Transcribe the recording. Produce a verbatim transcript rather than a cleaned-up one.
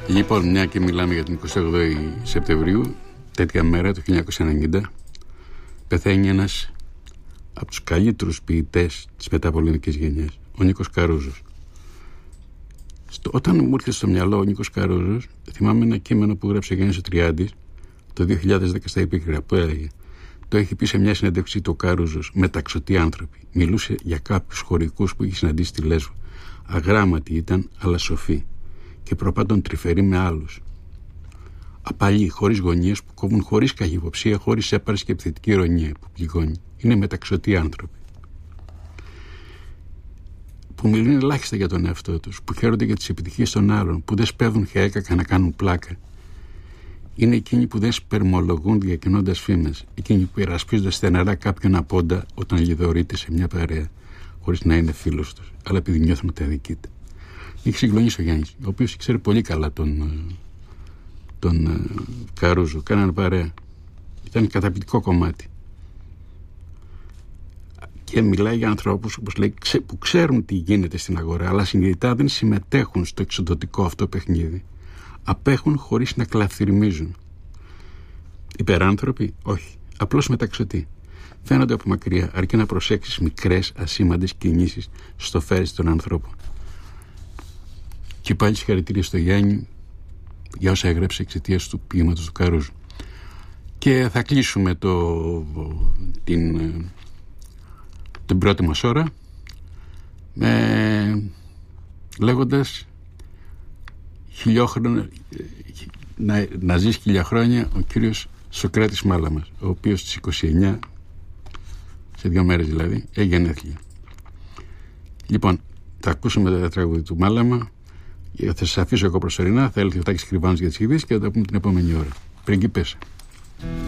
Λοιπόν, μια και μιλάμε για την εικοστή όγδοη Σεπτεμβρίου, τέτοια μέρα το χίλια εννιακόσια ενενήντα, πεθαίνει ένας από τους καλύτερους ποιητές της μεταπολεμικής γενιάς, ο Νίκος Καρούζος. Στο, όταν μου ήρθε στο μυαλό ο Νίκος Καρούζος, θυμάμαι ένα κείμενο που γράψε ο Γιάννης ο Τριάντης το δύο χιλιάδες δέκα στα Επίκαιρα, που έλεγε: το έχει πει σε μια συνέντευξη το Καρούζος, μεταξωτοί άνθρωποι. Μιλούσε για κάποιους χωρικούς που είχε συναντήσει στη Λέσβο. Αγράμματοι ήταν, αλλά σοφοί. Και προπάντων τρυφεροί με άλλους. Απαλοί, χωρίς γωνίες, που κόβουν χωρίς καχυποψία, χωρίς έπαρση και επιθετική ειρωνία που πληγώνει. Είναι μεταξωτοί άνθρωποι. Που μιλούν ελάχιστα για τον εαυτό τους, που χαίρονται για τις επιτυχίες των άλλων, που δεν σπέβδουν χαέκακα να κάνουν πλάκα. Είναι εκείνοι που δεν σπερμολογούν διακινώντας φήμες, εκείνοι που υπερασπίζονται στεναρά κάποιον απόντα όταν λιδωρείται σε μια παρέα, χωρίς να είναι φίλος τους, αλλά επειδή νιώθουν ότι αδικείται. Είχε συγκλονίσει ο Γιάννης, ο οποίος ξέρει πολύ καλά τον, τον Καρούζο. Κάνανε παρέα. Ήταν καταπληκτικό κομμάτι. Και μιλάει για ανθρώπους, όπως λέει, που ξέρουν τι γίνεται στην αγορά, αλλά συνειδητά δεν συμμετέχουν στο εξοδοτικό αυτό παιχνίδι. Απέχουν χωρίς να κλαφθυρμίζουν. Υπεράνθρωποι, όχι. Απλώς μεταξωτοί. Φαίνονται από μακριά, αρκεί να προσέξεις μικρές ασήμαντες κινήσεις στο φέρι των ανθρώπων. Και πάλι συγχαρητήρια στο Γιάννη για όσα έγραψε εξαιτίας του ποίηματος του Καρούζου. Και θα κλείσουμε το, την, την πρώτη μας ώρα με, λέγοντας χιλιόχρονο, να, να ζεις χιλιά χρόνια ο κύριος Σωκράτης Μάλαμας, ο οποίος στις είκοσι εννιά, σε δύο μέρες δηλαδή, έγινε γενέθλια. Λοιπόν, θα ακούσουμε τα τραγούδια του Μάλαμα. Θα σας αφήσω εγώ προσωρινά. Θα έλθει ο Τάκης Κρυβάνος για τις ειδήσεις και θα τα πούμε την επόμενη ώρα. Πριγκίπεσσα.